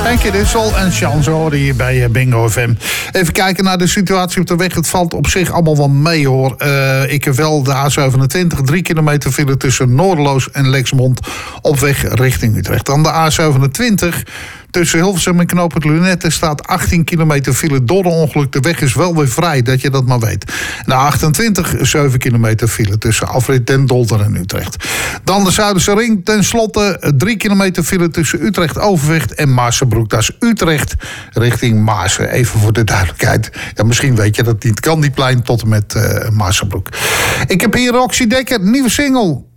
Enke Dissel en Chance horen hier bij Bingo FM. Even kijken naar de situatie op de weg. Het valt op zich allemaal wel mee, hoor. Ik heb wel de A27, 3 kilometer file tussen Noorderloos en Lexmond op weg richting Utrecht. Dan de A27... tussen Hilversum en knooppunt Lunette staat 18 kilometer file door een ongeluk. De weg is wel weer vrij, dat je dat maar weet. De 28, 7 kilometer file tussen Afrit Den Dolder en Utrecht. Dan de Zuiderse ring, ten slotte 3 kilometer file tussen Utrecht, Overvecht en Maarssenbroek. Dat is Utrecht richting Maarsen. Even voor de duidelijkheid. Ja, misschien weet je dat niet. Kan die plein tot en met Maarssenbroek. Ik heb hier Roxy Dekker, nieuwe single.